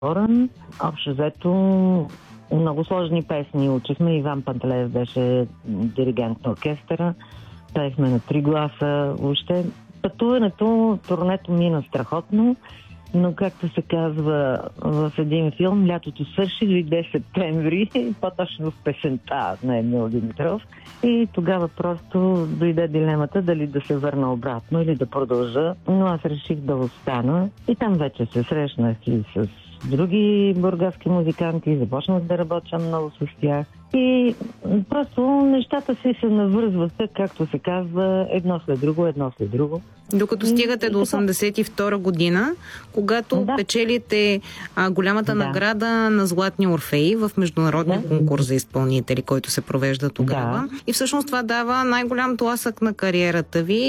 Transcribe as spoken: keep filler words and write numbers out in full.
Оран. Общо взето много сложни песни учихме. Иван Пантелеев беше диригент на оркестъра. Пеехме на три гласа. Въобще пътуването, турнето мина страхотно, но както се казва в един филм, лятото свърши, дойде септември, по-точно в песента на Емил Димитров. И тогава просто дойде дилемата дали да се върна обратно или да продължа, но аз реших да остана. И там вече се срещнах и с други бургаски музиканти, започнах да работя много с тях. И просто нещата си се навързваха, както се казва, едно след друго, едно след друго. Докато стигате до осемдесет и втора година, когато да. печелите а, голямата да. награда на Златни Орфеи в международния да. конкурс за изпълнители, който се провежда тогава. Да. И всъщност това дава най-голям тласък на кариерата ви.